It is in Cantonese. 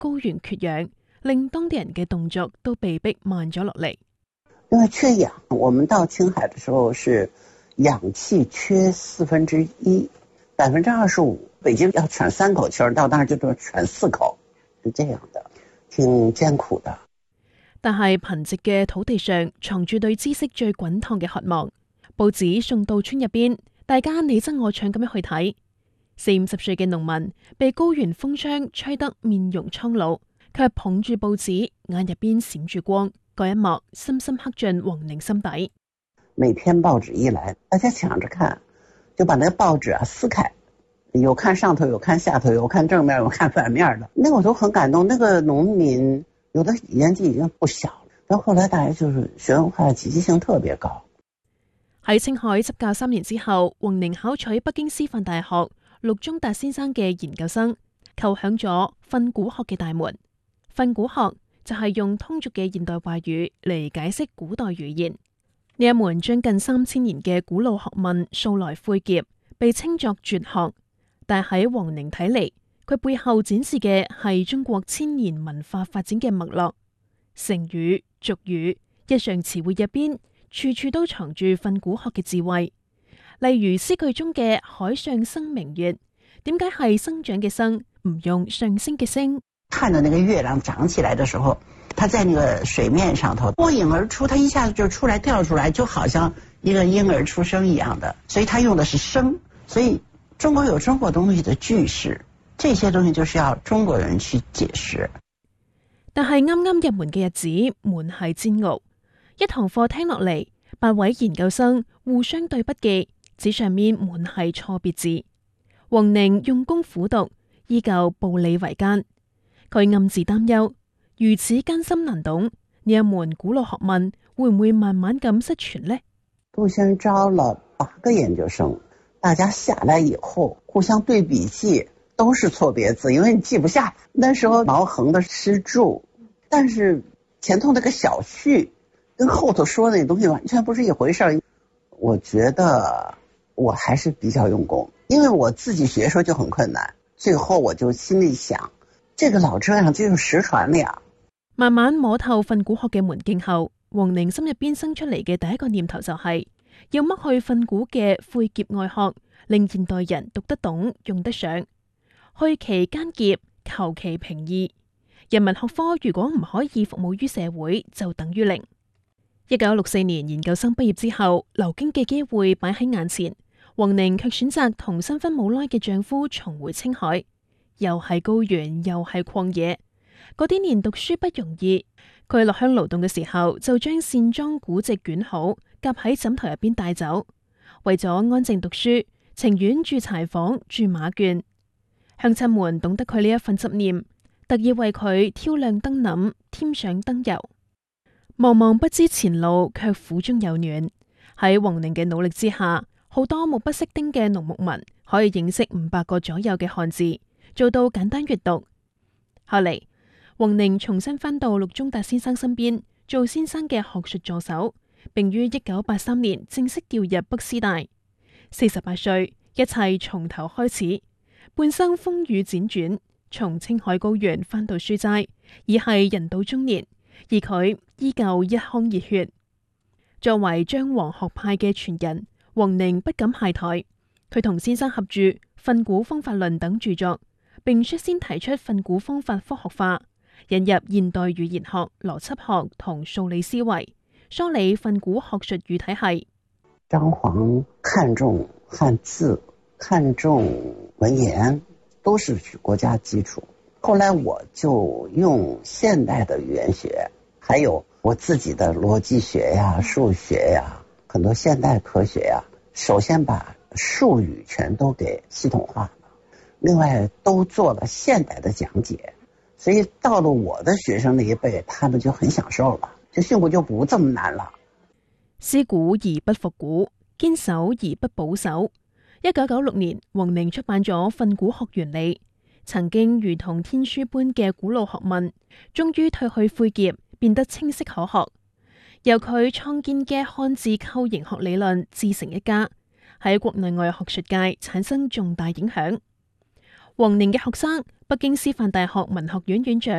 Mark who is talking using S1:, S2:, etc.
S1: 高原缺氧，令當地人嘅動作都被迫慢咗落嚟。
S2: 因為缺氧，我們到青海的時候是氧氣缺1/4，25%，北京要喘3口氣兒，到那兒就都喘4口，是這樣的，挺艱苦的。
S1: 但係貧瘠嘅土地上藏住對知識最滾燙嘅渴望。報紙送到村入邊，大家你爭我搶咁樣去睇。40-50歲嘅農民被高原風霜吹得面容蒼老，卻捧住報紙，眼入邊閃住光。嗰一幕深深刻進王寧心底。
S2: 每天報紙一來，大家搶着看，就把那個報紙撕開，有看上頭，有看下頭，有看正面，有看反面的。那我都很感動。那個農民有的年紀已經不小了，但後來大家就是學文化積極性特別高。
S1: 喺青海執教3年之後，王寧考取北京師範大學陸宗達先生嘅研究生，叩響咗訓詁學嘅大門。訓詁學就係用通俗嘅現代話語嚟解釋古代語言。呢一門將近3000年嘅古老學問，素來晦澀，被稱作絕學。但喺王寧睇嚟，佢背後展示嘅係中國千年文化發展嘅脈絡。成語、俗語、日常詞彙入邊，處處都藏住訓詁學嘅智慧。例如詩句中嘅海上生明月，點解係生長嘅生，唔用上升嘅升？
S2: 看到那個月亮長起來的時候，它在那個水面上頭脫穎而出，它一下子就出來跳出來，就好像一個嬰兒出生一樣的，所以它用的是生。所以中國有中國東西的句式，這些東西就是要中國人去解釋。
S1: 但係啱啱入門嘅日子，滿係煎熬。一堂課聽落嚟，8位研究生互相對筆記，紙上面滿係錯別字。王寧用功苦讀，依舊步履維艱。佢暗自擔憂，如此艱深難懂，呢一門古老學問會唔會慢慢咁失傳呢？
S2: 杜先招了8個研究生，大家下來以後互相對筆記，都是錯別字，因為你記不下。那時候毛橫的詩注，但是前頭那個小序跟後頭說的那東西完全不是一回事。我覺得我還是比較用功，因為我自己學的時候就很困難，最後我就心裏想，這個老這樣就用實傳了呀。
S1: 慢慢摸透訓詁學嘅門徑後，王寧心入邊生出嚟嘅第一個念頭就係要剝去訓詁嘅晦澀外殼，令現代人讀得懂、用得上，去其艱澀，求其平易。人文學科如果唔可以服務於社會，就等於零。1964年研究生畢業之後，流經嘅機會擺喺眼前，王寧卻選擇同新婚冇耐嘅丈夫重回青海。又係高原，又係曠野。嗰啲年讀書不容易，佢落鄉勞動嘅時候，就將線裝古籍捲好，夾喺枕頭入邊帶走。為咗安靜讀書，情願住柴房、住馬圈。鄉親們懂得佢呢一份執念，特意為佢挑亮燈廩，添上燈油。茫茫不知前路，卻苦中有暖。喺王寧嘅努力之下，好多目不識丁嘅農牧民可以認識500個左右嘅漢字，做到簡單閱讀。後嚟，王寧重新返到陸宗達先生身邊，做先生嘅學術助手，並於1983年正式調入北師大。48歲，一切從頭開始。半生風雨輾轉，從青海高原返到書齋，已係人到中年，而佢依舊一腔熱血。作為張黃學派嘅傳人，王寧不敢懈怠，佢同先生合著《訓詁方法論》等著作，並率先提出訓詁方法科學化，引入現代語言學、邏輯學同數理思維，梳理訓詁學術語體系。
S2: 張黃看重漢字，看重文言，都是國家基礎。後來我就用現代的語言學，還有我自己的邏輯學呀、數學呀，很多現代科學呀，首先把術語全都給系統化了，另外都做了現代的講解，所以到了我的學生那一輩，他們就很享受了，就訓詁就不這麼難了。
S1: 思古而不復古，堅守而不保守。1996年，王寧出版咗《訓詁學原理》，曾經如同天書般嘅古老學問，終於褪去晦澀，變得清晰可學。由佢創建嘅漢字構形學理論自成一家，喺國內外學術界產生重大影響。王寧嘅學生，北京師範大學文學院院長